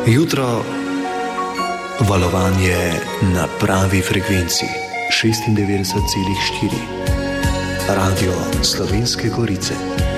Jutro, valovanje na pravi frekvenci 96,4, Radio Slovenske Gorice.